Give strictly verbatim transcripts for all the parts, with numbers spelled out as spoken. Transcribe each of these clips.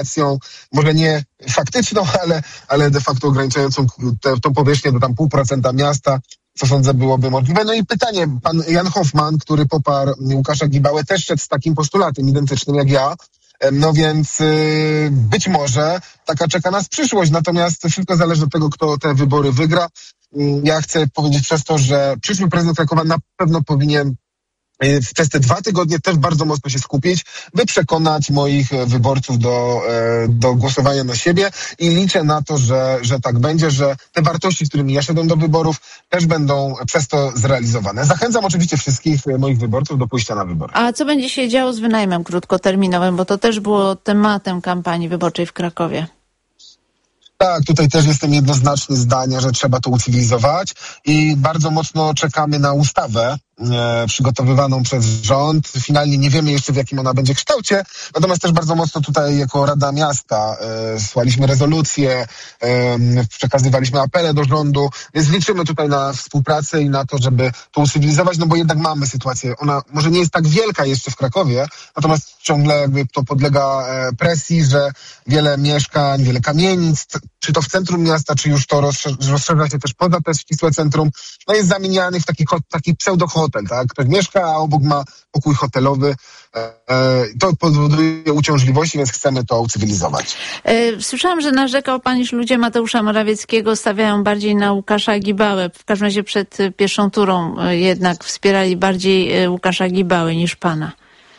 może nie faktyczną, ale, ale de facto ograniczającą te, tą powierzchnię do tam pół procenta miasta, co sądzę byłoby możliwe. No i pytanie, pan Jan Hoffman, który poparł Łukasza Gibałę, też szedł z takim postulatem identycznym jak ja. No więc yy, być może taka czeka nas przyszłość, natomiast wszystko zależy od tego, kto te wybory wygra. Yy, ja chcę powiedzieć przez to, że przyszły prezydent Krakowa na pewno powinien yy, przez te dwa tygodnie też bardzo mocno się skupić, by przekonać moich wyborców do, yy, do głosowania na siebie i liczę na to, że, że tak będzie, że te wartości, z którymi ja szedłem do wyborów, też będą przez to zrealizowane. Zachęcam oczywiście wszystkich moich wyborców do pójścia na wybory. A co będzie się działo z wynajmem krótkoterminowym, bo to też było tematem kampanii wyborczej w Krakowie? Tak, tutaj też jestem jednoznacznie zdania, że trzeba to ucywilizować i bardzo mocno czekamy na ustawę e, przygotowywaną przez rząd. Finalnie nie wiemy jeszcze, w jakim ona będzie kształcie, natomiast też bardzo mocno tutaj jako Rada Miasta e, słaliśmy rezolucje, e, przekazywaliśmy apele do rządu, więc liczymy tutaj na współpracę i na to, żeby to ucywilizować, no bo jednak mamy sytuację, ona może nie jest tak wielka jeszcze w Krakowie, natomiast ciągle jakby to podlega e, presji, że wiele mieszkań, wiele kamienic, czy to w centrum miasta, czy już to rozszerza się też poza te ścisłe centrum, no jest zamieniany w taki, taki pseudo-hotel, tak? Ktoś mieszka, a obok ma pokój hotelowy. To powoduje uciążliwości, więc chcemy to ucywilizować. Słyszałam, że narzekał pan, iż ludzie Mateusza Morawieckiego stawiają bardziej na Łukasza Gibałę. W każdym razie przed pierwszą turą jednak wspierali bardziej Łukasza Gibałę niż pana.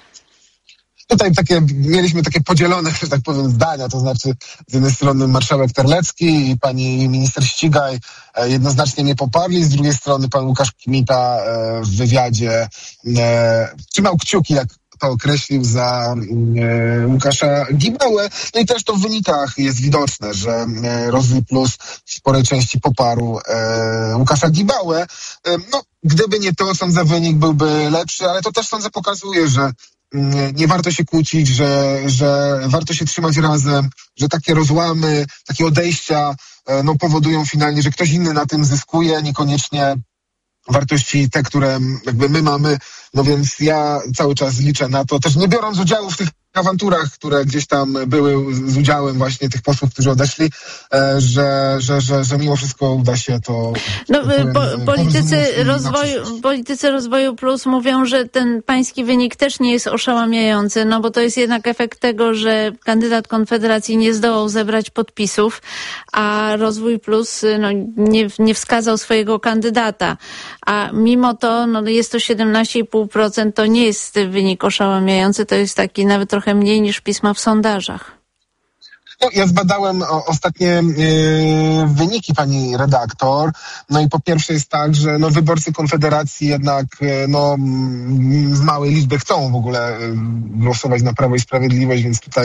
Tutaj takie, mieliśmy takie podzielone, że tak powiem, zdania, to znaczy z jednej strony marszałek Terlecki i pani minister Ścigaj jednoznacznie mnie poparli, z drugiej strony pan Łukasz Kmita w wywiadzie trzymał kciuki, jak to określił, za e, Łukasza Gibałę. No i też to w wynikach jest widoczne, że e, Rozwój Plus w sporej części poparł e, Łukasza Gibałę. E, no, gdyby nie to, sądzę, wynik byłby lepszy, ale to też, sądzę, pokazuje, że nie warto się kłócić, że, że warto się trzymać razem, że takie rozłamy, takie odejścia no, powodują finalnie, że ktoś inny na tym zyskuje, niekoniecznie wartości te, które jakby my mamy. No więc ja cały czas liczę na to, też nie biorąc udziału w tych awanturach, które gdzieś tam były z udziałem właśnie tych posłów, którzy odeszli, że, że, że, że mimo wszystko uda się to... No, po, politycy, rozwoju, politycy Rozwoju Plus mówią, że ten pański wynik też nie jest oszałamiający, no bo to jest jednak efekt tego, że kandydat Konfederacji nie zdołał zebrać podpisów, a Rozwój Plus no, nie, nie wskazał swojego kandydata. A mimo to no, jest to siedemnaście i pół procent, to nie jest wynik oszałamiający, to jest taki nawet trochę mniej niż pisma w sondażach. No, ja zbadałem o, ostatnie yy, wyniki, pani redaktor. No i po pierwsze jest tak, że no, wyborcy Konfederacji jednak yy, no, z małej liczby chcą w ogóle yy, głosować na Prawo i Sprawiedliwość, więc tutaj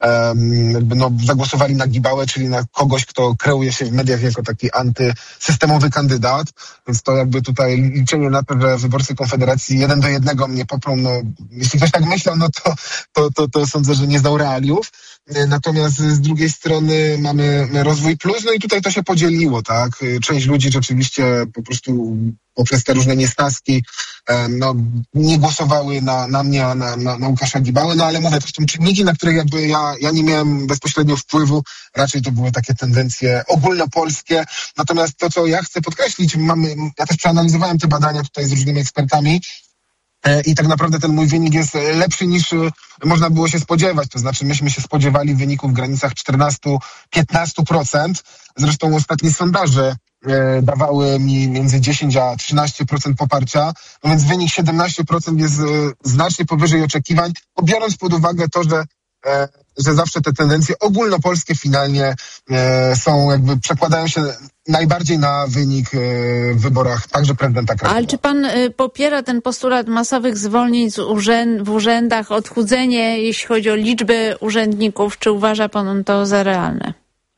jakby no, zagłosowali na Gibałę, czyli na kogoś, kto kreuje się w mediach jako taki antysystemowy kandydat, więc to jakby tutaj liczenie na to, że wyborcy Konfederacji jeden do jednego mnie poprą, no jeśli ktoś tak myślał, no to, to, to, to sądzę, że nie znał realiów. Natomiast z drugiej strony mamy Rozwój Plus, no i tutaj to się podzieliło, tak? Część ludzi rzeczywiście po prostu poprzez te różne niesnaski no, nie głosowały na, na mnie, a na, na, na Łukasza Gibałę, no ale mówię, to są czynniki, na które jakby ja, ja nie miałem bezpośrednio wpływu, raczej to były takie tendencje ogólnopolskie. Natomiast to, co ja chcę podkreślić, mamy, ja też przeanalizowałem te badania tutaj z różnymi ekspertami, i tak naprawdę ten mój wynik jest lepszy niż można było się spodziewać. To znaczy myśmy się spodziewali wyników w granicach czternaście do piętnastu procent. Zresztą ostatnie sondaże e, dawały mi między dziesięć a trzynaście procent poparcia. No więc wynik siedemnaście procent jest e, znacznie powyżej oczekiwań, biorąc pod uwagę to, że e, że zawsze te tendencje ogólnopolskie finalnie e, są jakby przekładają się najbardziej na wynik e, w wyborach także prezydenta Krakowa. Ale czy pan y, popiera ten postulat masowych zwolnień z urzęd, w urzędach, odchudzenie, jeśli chodzi o liczbę urzędników, czy uważa pan to za realne?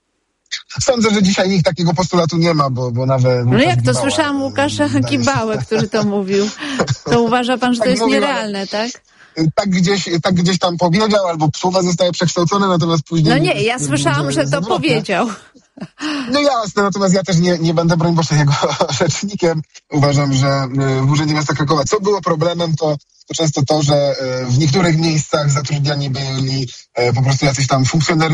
Sądzę, że dzisiaj nikt takiego postulatu nie ma, bo, bo nawet... No jak to Gibała, słyszałam Łukasza Gibałę, który to mówił. To uważa pan, że tak to jest mówił, nierealne, ale... tak? Tak gdzieś, tak gdzieś tam powiedział, albo słowa zostały przekształcone, natomiast później... No nie, ja słyszałam, że to powiedział. No jasne, natomiast ja też nie, nie będę, broń Boże, jego rzecznikiem. Uważam, że w Urzędzie Miasta Krakowa, co było problemem, to to często to, że w niektórych miejscach zatrudniani byli po prostu jacyś tam funkcjonariusze